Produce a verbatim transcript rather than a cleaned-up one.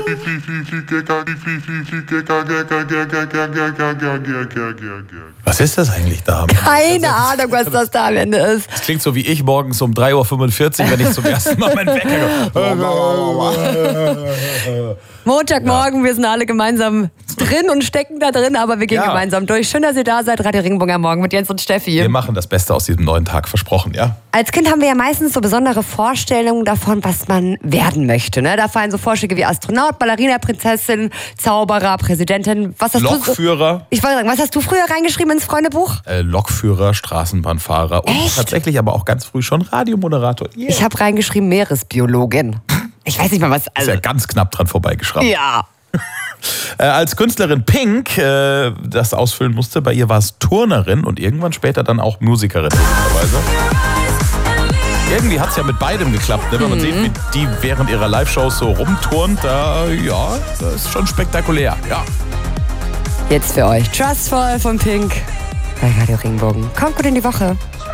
Was ist das eigentlich da? Keine Ahnung, was das da am Ende ist. Das klingt so wie ich morgens um drei Uhr fünfundvierzig, wenn ich zum ersten Mal meinen Wecker höre. Montagmorgen, ja. Wir sind alle gemeinsam drin und stecken da drin, aber wir gehen ja. gemeinsam durch. Schön, dass ihr da seid, Radio Regenbogen am Morgen mit Jens und Steffi. Wir machen das Beste aus diesem neuen Tag, versprochen, ja? Als Kind haben wir ja meistens so besondere Vorstellungen davon, was man werden möchte. Ne? Da fallen so Vorschläge wie Astronaut, Ballerina, Prinzessin, Zauberer, Präsidentin. Was hast Lokführer. Du, ich wollte sagen, was hast du früher reingeschrieben ins Freundebuch? Äh, Lokführer, Straßenbahnfahrer und Echt? tatsächlich aber auch ganz früh schon Radiomoderator. Yeah. Ich habe reingeschrieben Meeresbiologin. Ich weiß nicht mal, was... Also ist ja ganz knapp dran vorbeigeschraubt. Ja. Äh, als Künstlerin Pink äh, das ausfüllen musste, bei ihr war es Turnerin und irgendwann später dann auch Musikerin. Irgendwie hat es ja mit beidem geklappt, ne? Wenn man mhm. sieht, wie die während ihrer Live-Shows so rumturnt, da, ja, das ist schon spektakulär, ja. Jetzt für euch Trustful von Pink bei Radio Regenbogen. Kommt gut in die Woche.